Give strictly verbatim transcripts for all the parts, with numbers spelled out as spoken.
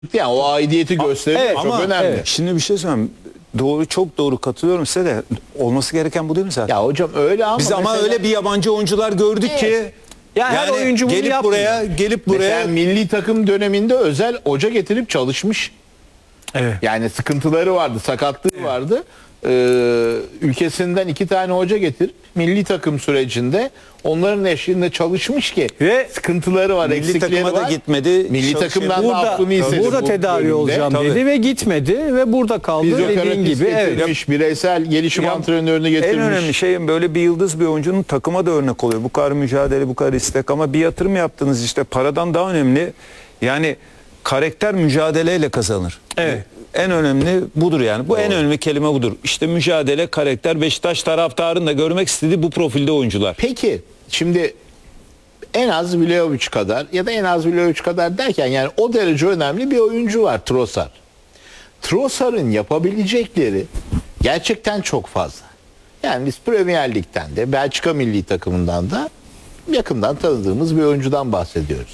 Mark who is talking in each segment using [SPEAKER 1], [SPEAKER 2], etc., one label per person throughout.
[SPEAKER 1] Yani o aidiyeti gösteriyor.
[SPEAKER 2] Evet,
[SPEAKER 1] çok
[SPEAKER 2] ama
[SPEAKER 1] önemli.
[SPEAKER 2] evet.
[SPEAKER 3] Şimdi bir şey söyleyeyim. Doğru, çok doğru katılıyorum size de olması gereken bu değil mi zaten?
[SPEAKER 1] Ya hocam öyle ama
[SPEAKER 3] Biz ama
[SPEAKER 1] mesela,
[SPEAKER 3] öyle bir yabancı oyuncular gördük ki
[SPEAKER 2] Yani her oyuncu bunu
[SPEAKER 3] gelip
[SPEAKER 2] yapmıyor.
[SPEAKER 3] buraya gelip buraya
[SPEAKER 1] mesela milli takım döneminde özel hoca getirip çalışmış.
[SPEAKER 3] evet.
[SPEAKER 1] Yani sıkıntıları vardı, sakatlığı vardı. Ee, ülkesinden iki tane hoca getirip milli takım sürecinde onların eşliğinde çalışmış ki
[SPEAKER 2] Ve
[SPEAKER 1] sıkıntıları var,
[SPEAKER 3] milli
[SPEAKER 1] eksikleri
[SPEAKER 3] takıma da
[SPEAKER 1] var.
[SPEAKER 3] gitmedi.
[SPEAKER 1] Milli
[SPEAKER 3] Çalışıyor.
[SPEAKER 1] takımdan da
[SPEAKER 2] Burada,
[SPEAKER 1] aklını istedi.
[SPEAKER 2] burada
[SPEAKER 1] bu
[SPEAKER 2] tedavi
[SPEAKER 1] bölümde.
[SPEAKER 2] olacağım
[SPEAKER 3] Tabii.
[SPEAKER 2] dedi ve gitmedi ve burada kaldı dediğin
[SPEAKER 1] Fizyoterapist
[SPEAKER 2] gibi. Evet.
[SPEAKER 1] getirmiş, bireysel gelişim
[SPEAKER 3] Ya,
[SPEAKER 1] antrenörünü
[SPEAKER 3] En
[SPEAKER 1] getirmiş.
[SPEAKER 3] önemli şey böyle bir yıldız bir oyuncunun takıma da örnek oluyor. Bu kadar mücadele, bu kadar istek ama bir yatırım yaptınız işte paradan daha önemli. Yani karakter mücadeleyle kazanır.
[SPEAKER 2] Evet.
[SPEAKER 3] En önemli budur yani. Bu en önemli kelime budur. İşte mücadele, karakter. Beşiktaş taraftarın da görmek istediği bu profilde oyuncular.
[SPEAKER 1] Peki şimdi en az Vlahovic kadar ya da en az Vlahovic kadar derken yani o derece önemli bir oyuncu var Trossard. Trossard'ın yapabilecekleri gerçekten çok fazla. Yani biz Premier Lig'den de Belçika milli takımından da yakından tanıdığımız bir oyuncudan bahsediyoruz.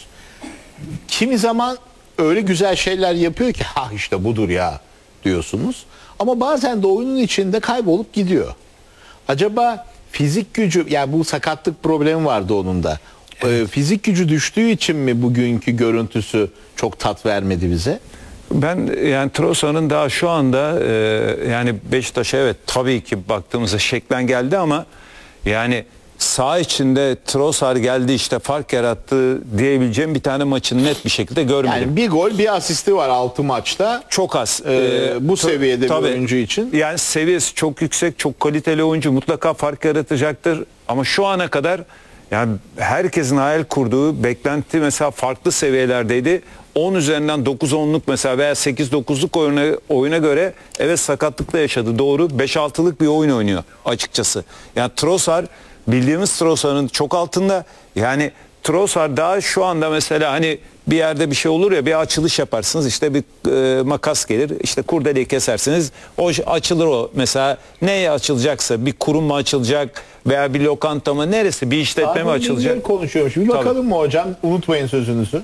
[SPEAKER 1] Kimi zaman öyle güzel şeyler yapıyor ki ha işte budur ya diyorsunuz. Ama bazen de oyunun içinde kaybolup gidiyor. Acaba fizik gücü, yani bu sakatlık problemi vardı onun da. Ee, fizik gücü düştüğü için mi bugünkü görüntüsü çok tat vermedi bize?
[SPEAKER 3] Ben yani Trossard'ın daha şu anda e, yani Beşiktaş'a evet tabii ki baktığımızda şeklen geldi ama yani saha içinde Trossard geldi işte fark yarattı diyebileceğim bir tane maçını net bir şekilde görmedim.
[SPEAKER 1] Yani bir gol bir asisti var altı maçta.
[SPEAKER 3] Çok az.
[SPEAKER 1] Ee,
[SPEAKER 3] Ee,
[SPEAKER 1] bu seviyede
[SPEAKER 3] tabii,
[SPEAKER 1] bir oyuncu için.
[SPEAKER 3] Yani seviyesi çok yüksek, çok kaliteli oyuncu, mutlaka fark yaratacaktır. Ama şu ana kadar yani herkesin hayal kurduğu beklenti mesela farklı seviyelerdeydi. on üzerinden dokuz onluk mesela veya sekiz dokuzluk oyuna, oyuna göre evet sakatlıkla yaşadı. Doğru, beş altılık bir oyun oynuyor açıkçası. Yani Trossard bildiğimiz Trossard'ın çok altında. Yani Trossard daha şu anda mesela hani bir yerde bir şey olur ya, bir açılış yaparsınız işte bir e, makas gelir işte kurdeleyi kesersiniz o açılır o mesela neye açılacaksa bir kurum mu açılacak veya bir lokanta mı neresi bir işletme mi açılacak?
[SPEAKER 1] Konuşuyormuş. Bir bakalım mı hocam? Unutmayın sözünüzü.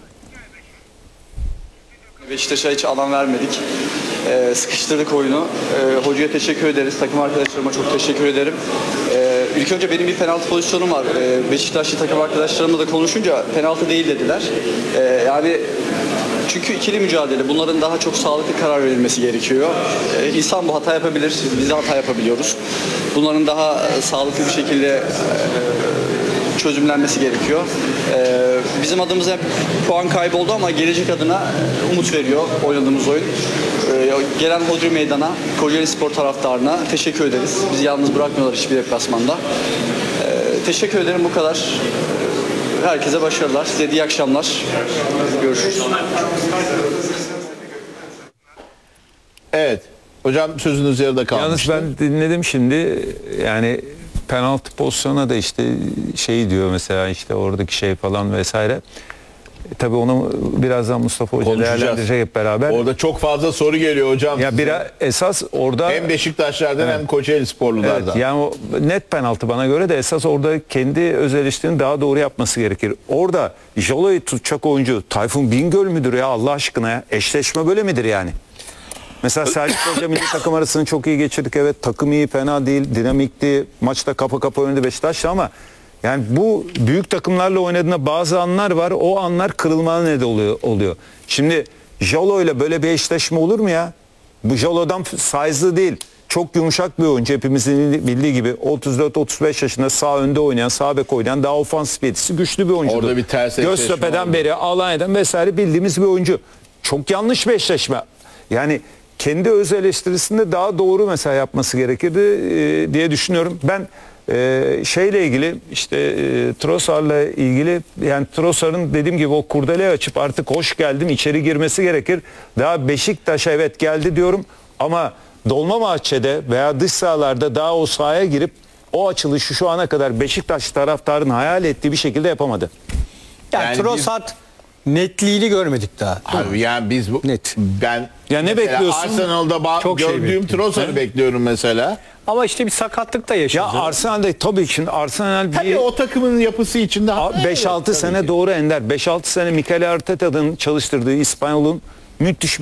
[SPEAKER 4] Beşiktaş'a hiç alan vermedik. Ee, sıkıştırdık oyunu. Ee, hocaya teşekkür ederiz. Takım arkadaşlarıma çok teşekkür ederim. Ee, ilk önce benim bir penaltı pozisyonum var. Ee, Beşiktaşlı takım arkadaşlarımla da konuşunca penaltı değil dediler. Ee, yani çünkü ikili mücadele. Bunların daha çok sağlıklı karar verilmesi gerekiyor. Ee, insan bu hata yapabilir. Biz de hata yapabiliyoruz. Bunların daha e, sağlıklı bir şekilde e, çözümlenmesi gerekiyor. Ee, bizim adımıza puan kaybı oldu ama gelecek adına umut veriyor oynadığımız oyun. Ee, gelen Hodri Meydan'a, Kocaeli Spor taraftarına teşekkür ederiz. Bizi yalnız bırakmıyorlar hiçbir deplasmanda. Ee, teşekkür ederim, bu kadar. Herkese başarılar. Size de iyi akşamlar. Görüşürüz.
[SPEAKER 1] Evet. Hocam sözünüz yarıda kalmıştı.
[SPEAKER 3] Yalnız ben dinledim şimdi yani penaltı pozisyonuna da işte şey diyor mesela işte oradaki şey falan vesaire. E, tabii onu birazdan Mustafa Hoca
[SPEAKER 1] Konuşacağız.
[SPEAKER 3] değerlendirecek hep beraber.
[SPEAKER 1] Orada çok fazla soru geliyor hocam.
[SPEAKER 3] Ya
[SPEAKER 1] size.
[SPEAKER 3] bir esas orada
[SPEAKER 1] Hem Beşiktaşlardan
[SPEAKER 3] Evet.
[SPEAKER 1] hem Kocaeli Sporlulardan.
[SPEAKER 3] evet, yani o net penaltı bana göre de esas orada kendi öz eleştirini daha doğru yapması gerekir. Orada Jolo'yu tutacak oyuncu Tayfun Bingöl müdür ya Allah aşkına ya? Eşleşme böyle midir yani? Mesela Selçuk Hoca milli takım arasını çok iyi geçirdik. Evet takım iyi, fena değil, dinamikti. Maçta kapa kapa oynadı Beşiktaş'ta ama yani bu büyük takımlarla oynadığında bazı anlar var. O anlar kırılmana neden oluyor, oluyor. Şimdi Jolo ile böyle bir eşleşme olur mu ya? Bu Jolo'dan size'lı değil. Çok yumuşak bir oyuncu, hepimizin bildiği gibi otuz dört otuz beş yaşında sağ önde oynayan, sağ bek oynayan, daha ofansif yetisi güçlü bir oyuncu.
[SPEAKER 1] Orada bir ters eşleşme
[SPEAKER 3] Göztepe'den
[SPEAKER 1] oldu.
[SPEAKER 3] beri Alanya'dan vesaire bildiğimiz bir oyuncu. Çok yanlış bir eşleşme. Yani kendi öz eleştirisinde daha doğru mesela yapması gerekirdi e, diye düşünüyorum. Ben e, şeyle ilgili işte e, Trossard'la ilgili yani Trossard'ın dediğim gibi o kurdeleyi açıp artık hoş geldim içeri girmesi gerekir. Daha Beşiktaş'a evet geldi diyorum ama Dolmabahçe'de veya dış sahalarda daha o sahaya girip o açılışı şu ana kadar Beşiktaş taraftarın hayal ettiği bir şekilde yapamadı.
[SPEAKER 2] Yani,
[SPEAKER 1] Yani
[SPEAKER 2] Trossard netliğini görmedik daha.
[SPEAKER 1] Abi yani biz bu
[SPEAKER 2] Net.
[SPEAKER 1] ben
[SPEAKER 3] Ya ne
[SPEAKER 1] mesela
[SPEAKER 3] bekliyorsun?
[SPEAKER 1] Arsenal'da ba-
[SPEAKER 2] Çok şey
[SPEAKER 1] gördüğüm
[SPEAKER 2] bekliyorum.
[SPEAKER 1] Trossard'ı bekliyorum mesela.
[SPEAKER 2] Ama işte bir sakatlık da yaşadı.
[SPEAKER 3] Ya Arsenal'de tabii ki Arsenal bir
[SPEAKER 1] Tabii o takımın yapısı içinde
[SPEAKER 3] beş altı
[SPEAKER 1] Evet, tabii
[SPEAKER 3] sene
[SPEAKER 1] ki.
[SPEAKER 3] doğru Ender. beş altı sene Mikel Arteta'nın çalıştırdığı İspanyol'un müthiş